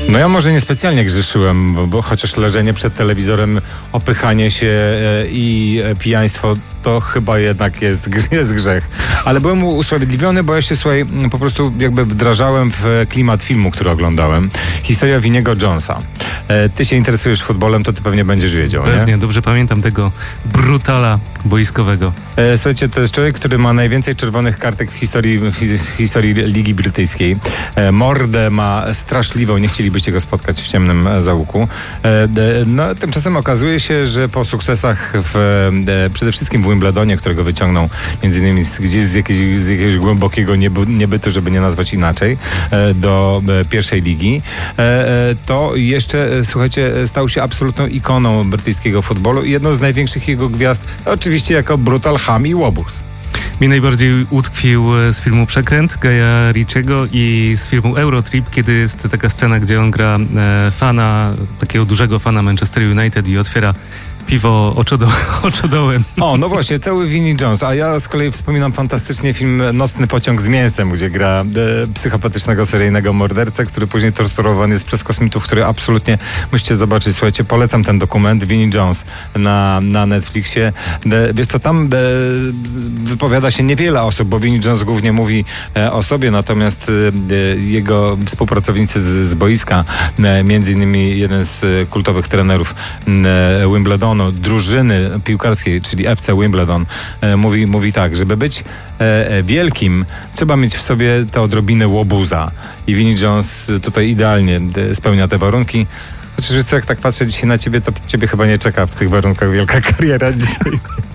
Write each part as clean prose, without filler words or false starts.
No ja może niespecjalnie grzeszyłem, bo chociaż leżenie przed telewizorem, opychanie się i pijaństwo to chyba jednak jest grzech. Ale byłem usprawiedliwiony, bo ja się, słuchaj, po prostu jakby wdrażałem w klimat filmu, który oglądałem. Historia Vinniego Jonesa. Ty się interesujesz futbolem, to ty pewnie będziesz wiedział, Pewnie, nie? dobrze pamiętam tego brutala boiskowego. Słuchajcie, to jest człowiek, który ma najwięcej czerwonych kartek w historii Ligi Brytyjskiej. Mordę ma straszliwą, nie chcielibyście go spotkać w ciemnym zaułku. No, tymczasem okazuje się, że po sukcesach przede wszystkim w Wimbledonie, którego wyciągnął między innymi gdzieś z jakiegoś głębokiego niebytu, żeby nie nazwać inaczej, do pierwszej ligi, to jeszcze, słuchajcie, stał się absolutną ikoną brytyjskiego futbolu i jedną z największych jego gwiazd, oczywiście jako brutal, ham i łobuz. Mi najbardziej utkwił z filmu Przekręt Guya Ritchiego i z filmu Eurotrip, kiedy jest taka scena, gdzie on gra takiego dużego fana Manchester United i otwiera piwo oczodołem. O, no właśnie, cały Vinnie Jones. A ja z kolei wspominam fantastycznie film Nocny pociąg z mięsem, gdzie gra psychopatycznego seryjnego mordercę, który później torturowany jest przez kosmitów, który absolutnie musicie zobaczyć. Słuchajcie, polecam ten dokument Vinnie Jones na Netflixie. Wiesz co, tam wypowiada się niewiele osób, bo Vinnie Jones głównie mówi o sobie, natomiast jego współpracownicy z boiska, między innymi jeden z kultowych trenerów Wimbledonu, drużyny piłkarskiej, czyli FC Wimbledon, mówi tak, żeby być wielkim, trzeba mieć w sobie tę odrobinę łobuza. I Vinnie Jones tutaj idealnie spełnia te warunki. Chociaż wiesz co, jak tak patrzę dzisiaj na ciebie, to ciebie chyba nie czeka w tych warunkach wielka kariera dzisiaj.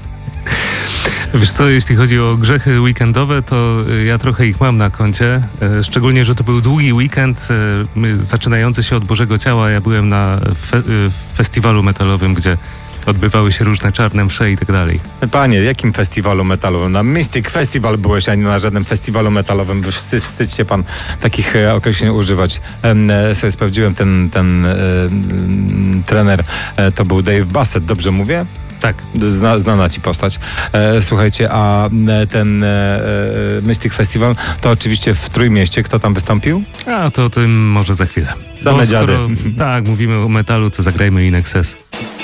Wiesz co, jeśli chodzi o grzechy weekendowe, to ja trochę ich mam na koncie. Szczególnie, że to był długi weekend, zaczynający się od Bożego Ciała. Ja byłem na festiwalu metalowym, gdzie odbywały się różne czarne msze i tak dalej. Panie, jakim festiwalu metalowym? Na Mystic Festival byłeś, a nie na żadnym festiwalu metalowym. Wstydź się pan takich określeń używać. Sobie sprawdziłem, ten trener to był Dave Bassett, dobrze mówię? Tak. Znana ci postać. Słuchajcie, a ten Mystic Festival to oczywiście w Trójmieście. Kto tam wystąpił? A to o tym może za chwilę. Same dziady. Tak, mówimy o metalu, to zagrajmy In Excess.